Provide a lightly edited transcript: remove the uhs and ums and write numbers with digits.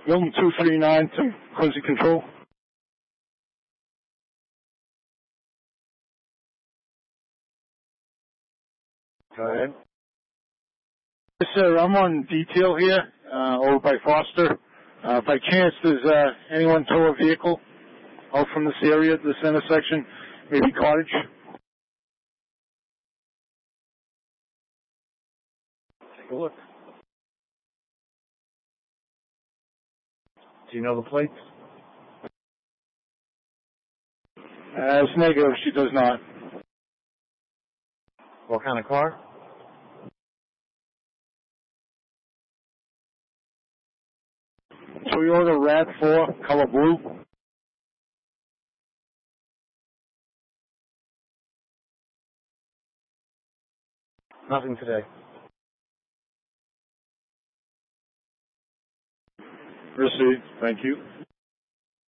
Milton 239 to Quincy Control. Go ahead. Yes, sir. I'm on detail here over by Foster. By chance, does anyone tow a vehicle out from this area, this intersection? Maybe Cottage? Take a look. Do you know the plates? It's negative. She does not. What kind of car? Toyota RAV4, color blue. Nothing today. Received. Thank you.